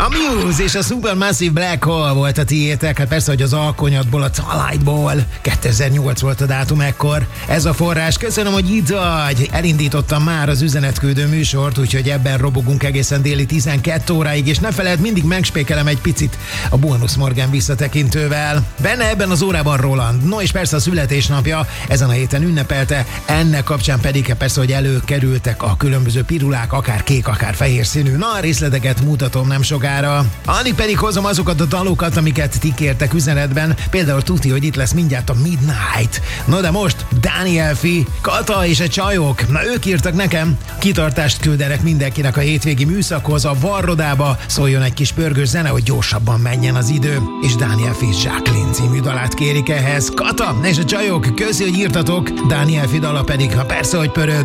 A Muse és a Supermassive Black Hole volt a tiétek, hát persze, hogy az alkonyatból, a Twilightból. 2008 volt a dátum ekkor. Ez a forrás, köszönöm, hogy itt vagy. Elindítottam már az üzenetküldő műsort, úgyhogy ebben robogunk egészen déli 12 óráig, és ne feledd, mindig megspékelem egy picit a Bónusz Morgan visszatekintővel. Benne ebben az órában Roland, no és persze a születésnapja, ezen a héten ünnepelte, ennek kapcsán pedig persze, hogy előkerültek a különböző pirulák, akár kék, akár fehér színű. Na, a részleteket mutatom nem sokára. Addig pedig hozom azokat a dalokat, amiket ti kértek üzenetben, például tuti, hogy itt lesz mindjárt a Midnight. No de most Daniel Fi, Kata és a csajok, na ők írtak nekem, kitartást küldenek mindenkinek a hétvégi műszakhoz, a Varrodába, szóljon egy kis pörgős zene, hogy gyorsabban menjen az idő, és Daniel Fi Jacqueline című dalát kérik ehhez. Kata és a csajok, köszi, hogy írtatok, Daniel Fi dala pedig, ha persze, hogy pörög.